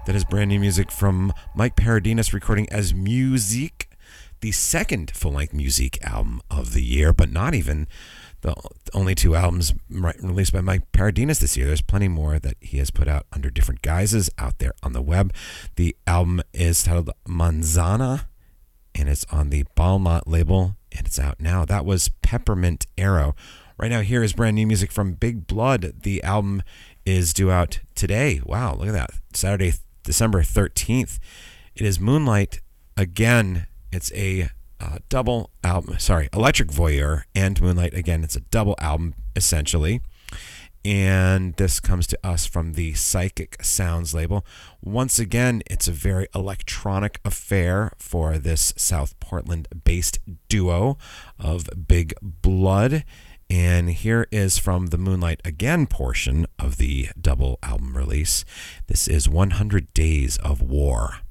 That is brand new music from Mike Paradinas recording as Musique, the second full-length Musique album of the year, but not even the only two albums released by Mike Paradinas this year. There's plenty more that he has put out under different guises out there on the web. The album is titled Manzana, and it's on the Balmont label, and it's out now. That was Peppermint Arrow. Right now, here is brand new music from Big Blood. The album is due out today. Wow, look at that. Saturday, December 13th. It is Moonlight again. It's a double album. Sorry, Electric Voyeur and Moonlight again. It's a double album, essentially. And this comes to us from the Psychic Sounds label. Once again, it's a very electronic affair for this South Portland-based duo of Big Blood. And here is from the Moonlight Again portion of the double album release. This is 100 Days of War.